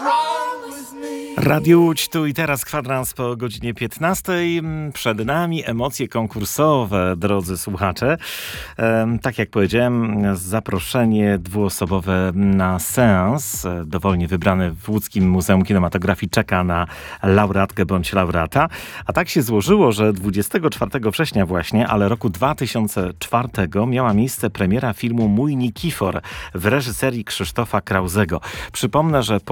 Radio Łódź, tu i teraz kwadrans po godzinie 15. Przed nami emocje konkursowe, drodzy słuchacze. Tak jak powiedziałem, zaproszenie dwuosobowe na seans, dowolnie wybrany w Łódzkim Muzeum Kinematografii, czeka na laureatkę bądź laureata. A tak się złożyło, że 24 września właśnie, ale roku 2004 miała miejsce premiera filmu Mój Nikifor w reżyserii Krzysztofa Krauzego. Przypomnę, że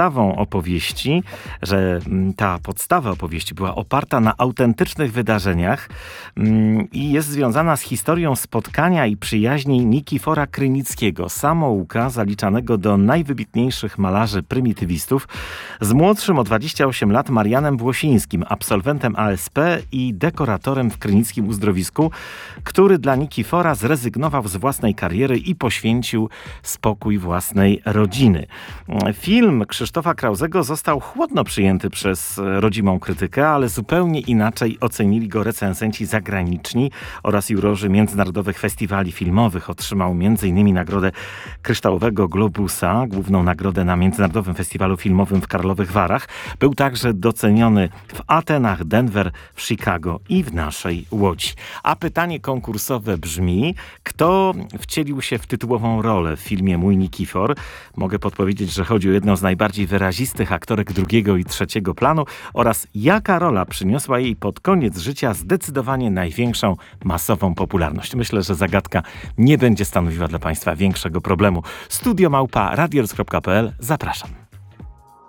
ta podstawa opowieści była oparta na autentycznych wydarzeniach i jest związana z historią spotkania i przyjaźni Nikifora Krynickiego, samouka zaliczanego do najwybitniejszych malarzy prymitywistów, z młodszym o 28 lat Marianem Włosińskim, absolwentem ASP i dekoratorem w krynickim uzdrowisku, który dla Nikifora zrezygnował z własnej kariery i poświęcił spokój własnej rodziny. Film Krzysztofa Krauzego został chłodno przyjęty przez rodzimą krytykę, ale zupełnie inaczej ocenili go recenzenci zagraniczni oraz jurorzy międzynarodowych festiwali filmowych. Otrzymał m.in. nagrodę Kryształowego Globusa, główną nagrodę na Międzynarodowym Festiwalu Filmowym w Karlowych Warach. Był także doceniony w Atenach, Denver, w Chicago i w naszej Łodzi. A pytanie konkursowe brzmi: kto wcielił się w tytułową rolę w filmie Mój Nikifor? Mogę podpowiedzieć, że chodzi o jedną z najbardziej wyrazistych aktorek drugiego i trzeciego planu oraz jaka rola przyniosła jej pod koniec życia zdecydowanie największą masową popularność. Myślę, że zagadka nie będzie stanowiła dla Państwa większego problemu. Studio @radiorz.pl. Zapraszam.